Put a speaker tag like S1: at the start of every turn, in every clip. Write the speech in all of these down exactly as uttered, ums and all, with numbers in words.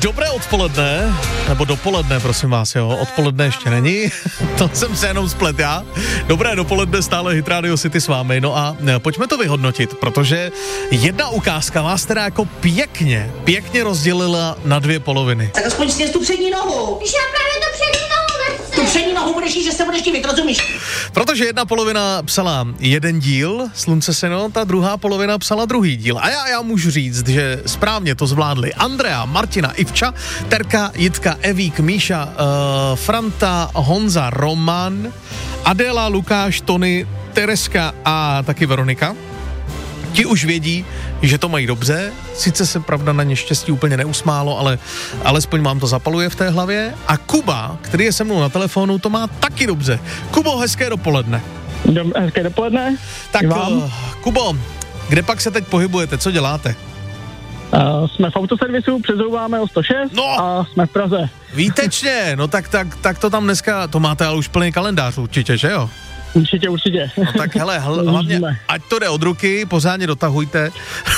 S1: Dobré odpoledne, nebo dopoledne, prosím vás, jo, odpoledne ještě není, to jsem se jenom splet já. Dobré dopoledne, stále Hit Radio City s vámi, no a pojďme to vyhodnotit, protože jedna ukázka vás teda jako pěkně, pěkně rozdělila na dvě poloviny.
S2: Tak aspoň sněz tu přední nohu.
S3: Když já právě to přední nohu nechci.
S2: Tu přední nohu budeš jíst, že se budeš divit, rozumíš?
S1: Protože jedna polovina psala jeden díl, Slunce seno, ta druhá polovina psala druhý díl. A já, já můžu říct, že správně to zvládli Andrea, Martina, Ivča, Terka, Jitka, Evík, Míša, uh, Franta, Honza, Roman, Adéla, Lukáš, Tony, Tereska a taky Veronika. Ti už vědí, že to mají dobře, sice se pravda na ně štěstí úplně neusmálo, ale alespoň vám to zapaluje v té hlavě. A Kuba, který je se mnou na telefonu, to má taky dobře. Kubo, hezké dopoledne.
S4: Dob- hezké dopoledne.
S1: Tak uh, Kubo, kde pak se teď pohybujete, co děláte?
S4: Uh, jsme v autoservisu, přezouváme o sto šest
S1: no.
S4: a jsme v Praze.
S1: Výtečně, no tak, tak, tak to tam dneska, to máte ale už plný kalendář určitě, že jo?
S4: Určitě, určitě.
S1: No tak hele, hl, hlavně, ať to jde od ruky, pořádně dotahujte.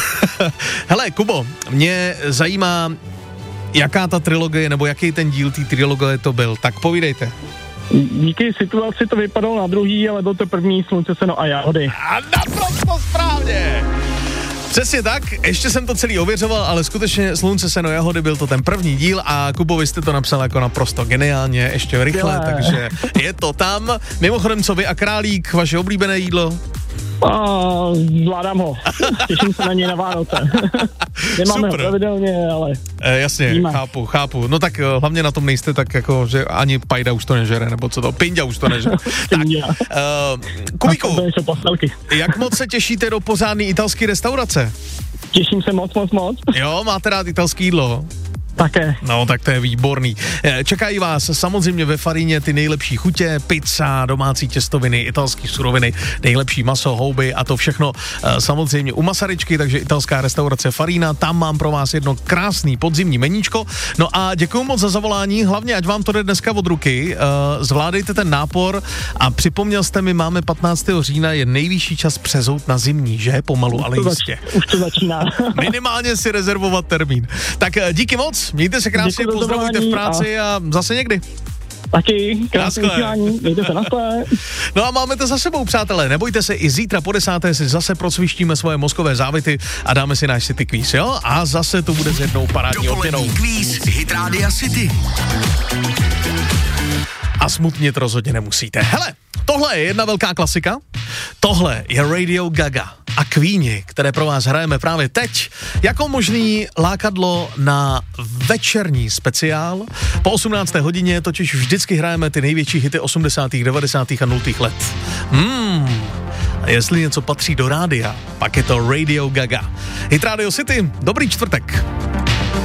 S1: Hele, Kubo, mě zajímá, jaká ta trilogie, nebo jaký ten díl té trilogie to byl, tak povídejte.
S4: Díky situaci to vypadalo na druhý, ale byl to první Slunce, seno a jahody.
S1: A naprosto správně! Přesně tak, ještě jsem to celý ověřoval, ale skutečně Slunce, seno, jahody byl to ten první díl a Kubo, vy jste to napsal jako naprosto geniálně, ještě rychle,
S4: Děle.
S1: takže je to tam. Mimochodem, co vy a Králík, vaše oblíbené jídlo?
S4: A zvládám ho. Těším se na něj na Vánoce. Nemáme ho pravidelně, ale...
S1: E, jasně,
S4: víme.
S1: chápu, chápu. No tak hlavně na tom nejste tak jako, že ani Pajda už to nežere, nebo co to, Pinďa už to nežere. Tak, uh, Kubíku, jak moc se těšíte do pořádný italský restaurace?
S4: Těším se moc, moc, moc.
S1: Jo, máte rád italský jídlo?
S4: Také.
S1: No, tak to je výborný. Čekají vás samozřejmě ve Faríně ty nejlepší chutě, pizza, domácí těstoviny, italský suroviny, nejlepší maso, houby a to všechno samozřejmě u Masaryčky, takže italská restaurace Farína, tam mám pro vás jedno krásný podzimní meníčko. No a děkuju moc za zavolání, hlavně ať vám to jde dneska od ruky, zvládejte ten nápor a připomněl jste mi, máme patnáctého října, je nejvyšší čas přezout na zimní, že? Pomalu, ale jistě.
S4: Už to začíná.
S1: Minimálně si rezervovat termín. Tak díky moc. Mějte se krásně, děkuji, pozdravujte v práci a... a zase někdy.
S4: Taky, krásné vysílání, mějte se, naschle.
S1: No a máme to za sebou, přátelé, nebojte se, i zítra po desáté si zase procvištíme svoje mozkové závity a dáme si náš City Quiz, jo? A zase to bude s jednou parádní odměnou.
S5: Quiz Hit Radio City.
S1: A smutnit rozhodně nemusíte. Hele, tohle je jedna velká klasika, tohle je Radio Gaga a Queeni, které pro vás hrajeme právě teď, jako možný lákadlo na večerní speciál. Po osmnácté hodině totiž vždycky hrajeme ty největší hity osmdesátých, devadesátých a nultých let. Hmm, a jestli něco patří do rádia, pak je to Radio Gaga. Hit Radio City, dobrý čtvrtek.